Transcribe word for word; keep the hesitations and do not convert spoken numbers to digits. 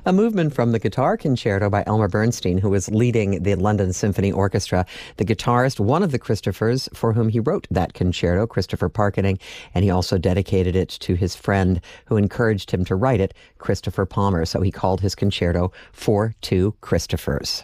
A movement from the Guitar Concerto by Elmer Bernstein, who was leading the London Symphony Orchestra. The guitarist, one of the Christophers for whom he wrote that concerto, Christopher Parkening, and he also dedicated it to his friend who encouraged him to write it, Christopher Palmer. So he called his concerto For Two Christophers.